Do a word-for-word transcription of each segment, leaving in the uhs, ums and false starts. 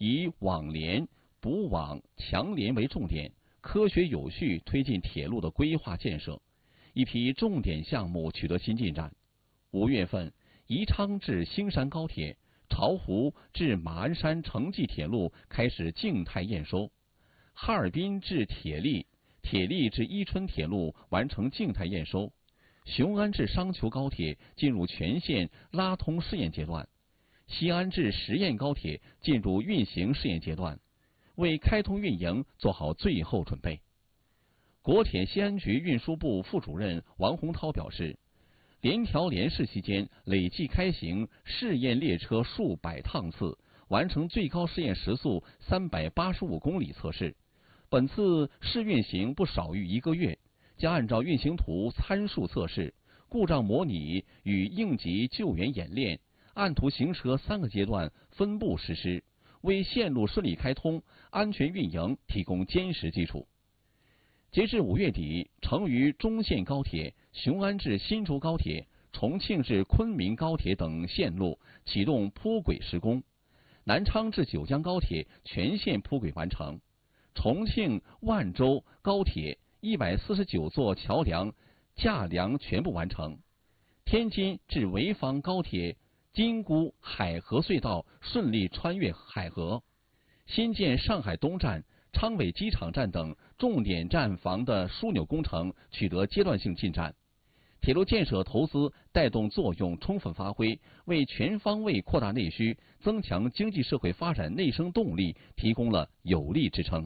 以网联、补网、强联为重点，科学有序推进铁路的规划建设，一批重点项目取得新进展。五月份，宜昌至兴山高铁、巢湖至马鞍山城际铁路开始静态验收，哈尔滨至铁力、铁力至伊春铁路完成静态验收，雄安至商丘高铁进入全线拉通试验阶段，西安至十堰高铁进入运行试验阶段，为开通运营做好最后准备。国铁西安局运输部副主任王洪涛表示，联调联试期间累计开行试验列车数百趟次，完成最高试验时速三百八十五公里测试。本次试运行不少于一个月，将按照运行图参数测试、故障模拟与应急救援演练，按图行车三个阶段分步实施，为线路顺利开通、安全运营提供坚实基础。截至五月底，成渝中线高铁、雄安至新竹高铁、重庆至昆明高铁等线路启动铺轨施工，南昌至九江高铁全线铺轨完成，重庆万州高铁一百四十九座桥梁架梁全部完成，天津至潍坊高铁金沽海河隧道顺利穿越海河，新建上海东站、昌尾机场站等重点站房的枢纽工程取得阶段性进展，铁路建设投资带动作用充分发挥，为全方位扩大内需、增强经济社会发展内生动力提供了有力支撑。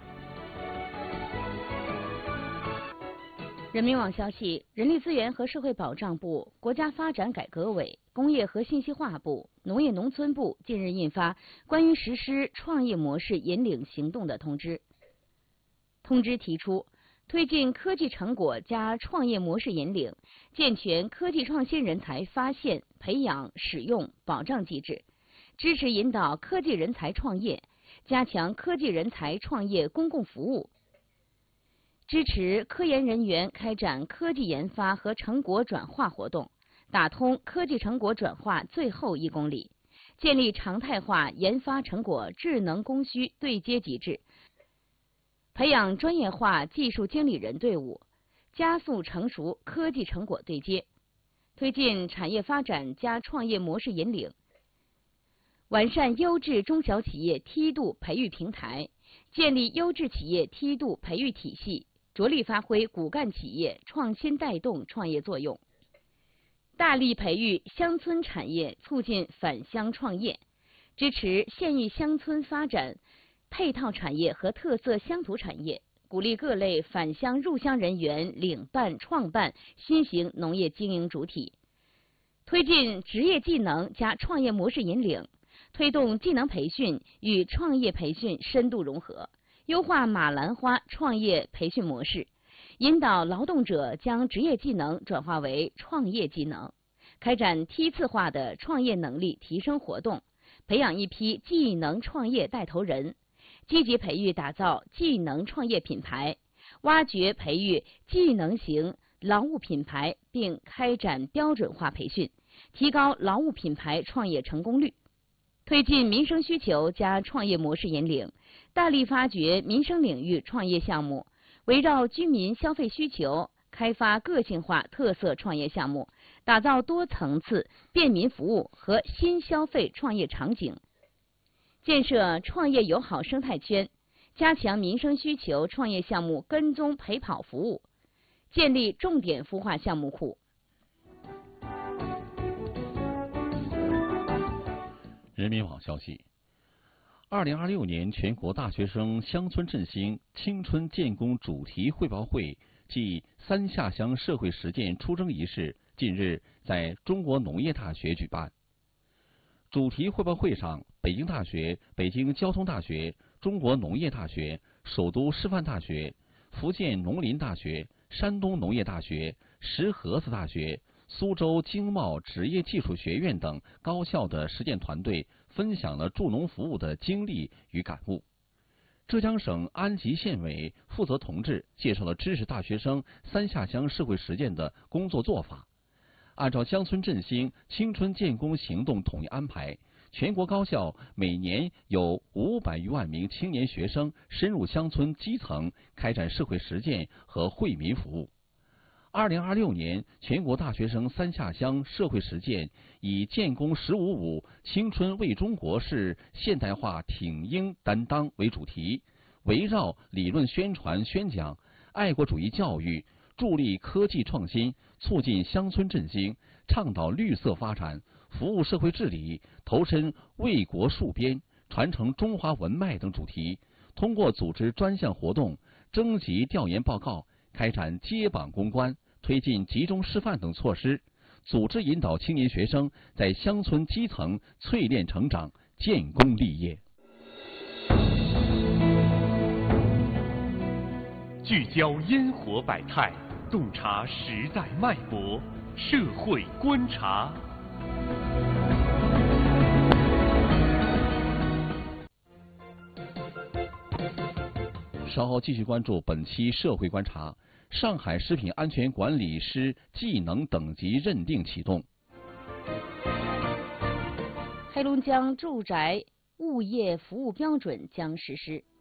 人民网消息，人力资源和社会保障部、国家发展改革委、工业和信息化部、农业农村部近日印发关于实施创业模式引领行动的通知。通知提出，推进科技成果加创业模式引领，健全科技创新人才发现、培养、使用、保障机制，支持引导科技人才创业，加强科技人才创业公共服务，支持科研人员开展科技研发和成果转化活动，打通科技成果转化最后一公里，建立常态化研发成果智能供需对接机制，培养专业化技术经理人队伍，加速成熟科技成果对接，推进产业发展加创业模式引领，完善优质中小企业梯度培育平台，建立优质企业梯度培育体系，着力发挥骨干企业创新带动创业作用，大力培育乡村产业，促进返乡创业，支持县域乡村发展配套产业和特色乡土产业，鼓励各类返乡入乡人员领办创办新型农业经营主体，推进职业技能加创业模式引领，推动技能培训与创业培训深度融合，优化马兰花创业培训模式，引导劳动者将职业技能转化为创业技能，开展梯次化的创业能力提升活动，培养一批技能创业带头人，积极培育打造技能创业品牌，挖掘培育技能型劳务品牌，并开展标准化培训，提高劳务品牌创业成功率，推进民生需求加创业模式引领，大力发掘民生领域创业项目，围绕居民消费需求开发个性化特色创业项目，打造多层次便民服务和新消费创业场景，建设创业友好生态圈，加强民生需求创业项目跟踪陪跑服务，建立重点孵化项目库。 人民网消息，二零二六年全国大学生乡村振兴青春建功主题汇报会暨三下乡社会实践出征仪式近日在中国农业大学举办。主题汇报会上，北京大学、北京交通大学、中国农业大学、首都师范大学、福建农林大学、山东农业大学、石河子大学、苏州经贸职业技术学院等高校的实践团队分享了助农服务的经历与感悟。浙江省安吉县委负责同志介绍了支持大学生三下乡社会实践的工作做法，按照乡村振兴青春建功行动统一安排， 全国高校每年有五百余万名青年学生深入乡村基层，开展社会实践和惠民服务。二零二六年，全国大学生三下乡社会实践以“建功十五五，青春为中国”式现代化挺英担当为主题，围绕理论宣传宣讲、爱国主义教育，助力科技创新，促进乡村振兴，倡导绿色发展，服务社会治理，投身为国戍边，传承中华文脉等主题，通过组织专项活动、征集调研报告，开展接榜攻关，推进集中示范等措施，组织引导青年学生在乡村基层淬炼成长，建功立业。 聚焦烟火百态，洞察时代脉搏，社会观察。 稍后继续关注本期社会观察。上海食品安全管理师技能等级认定启动。 黑龙江住宅物业服务标准将实施。